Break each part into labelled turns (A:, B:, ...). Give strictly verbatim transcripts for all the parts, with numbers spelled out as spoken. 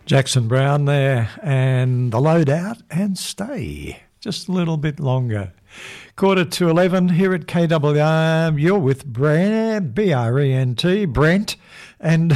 A: Jackson Brown there, and the load out and stay just a little bit longer. Quarter to eleven here at K W R. You're with Brent, B R E N T, Brent, and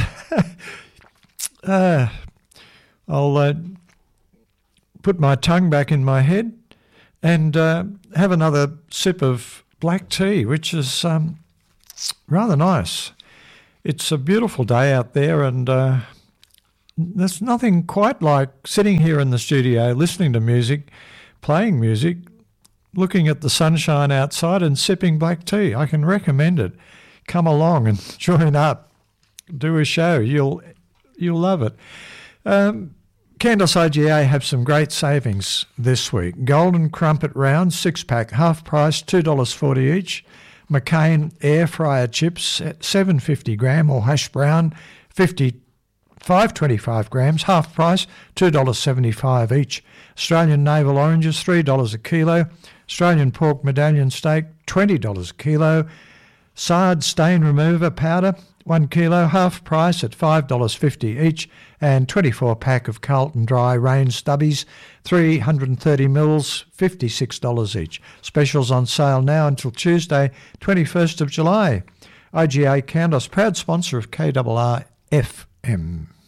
A: uh, I'll uh, put my tongue back in my head and uh, have another sip of black tea, which is um, rather nice. It's a beautiful day out there, and uh, there's nothing quite like sitting here in the studio, listening to music, playing music, looking at the sunshine outside and sipping black tea. I can recommend it. Come along and join up. Do a show. You'll you'll love it. Um, Candos I G A have some great savings this week. Golden Crumpet Round, six-pack, half price, two dollars forty each. McCain air fryer chips at seven dollars fifty gram, or hash brown, fifty five twenty-five grams, half price, two dollars seventy-five each. Australian navel oranges, three dollars a kilo. Australian pork medallion steak, twenty dollars a kilo. Sard stain remover powder, one kilo, half price at five dollars fifty each. And twenty-four pack of Carlton Dry Range Stubbies, three hundred thirty mils, fifty-six dollars each. Specials on sale now until Tuesday, twenty-first of July. I G A Candos, proud sponsor of K R R F M.